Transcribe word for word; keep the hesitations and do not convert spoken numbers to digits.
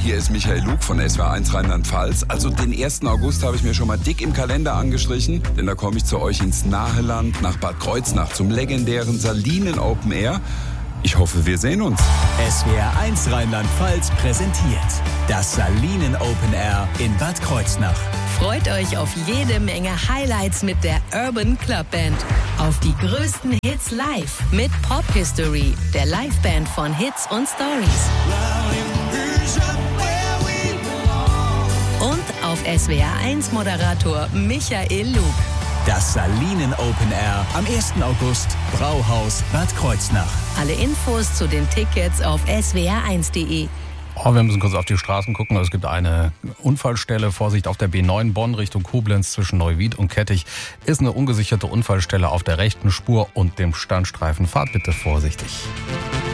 hier ist Michael Lug von S W R eins Rheinland-Pfalz. Also den ersten August habe ich mir schon mal dick im Kalender angestrichen, denn da komme ich zu euch ins nahe Land, nach Bad Kreuznach, zum legendären Salinen Open Air. Ich hoffe, wir sehen uns. S W R eins Rheinland-Pfalz präsentiert das Salinen Open Air in Bad Kreuznach. Freut euch auf jede Menge Highlights mit der Urban Club Band. Auf die größten Hits live mit Pop History, der Liveband von Hits und Stories. Und auf S W R eins Moderator Michael Lug. Das Salinen Open Air am ersten August, Brauhaus Bad Kreuznach. Alle Infos zu den Tickets auf s w r eins punkt d e. Oh, wir müssen kurz auf die Straßen gucken. Es gibt eine Unfallstelle. Vorsicht auf der B neun Bonn Richtung Koblenz zwischen Neuwied und Kettich. Ist eine ungesicherte Unfallstelle auf der rechten Spur und dem Standstreifen. Fahrt bitte vorsichtig.